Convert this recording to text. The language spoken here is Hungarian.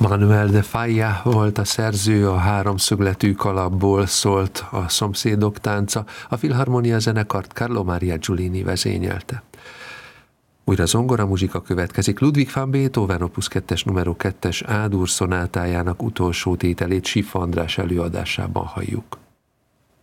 Manuel de Falla volt a szerző, a háromszögletű kalapból szólt a Szomszédok tánca, a Filharmonia zenekart Carlo Maria Giulini vezényelte. Újra zongora muzsika következik. Ludwig van Beethoven Opus 2-es numero 2-es A-dur szonátájának utolsó tételét Schiff András előadásában halljuk.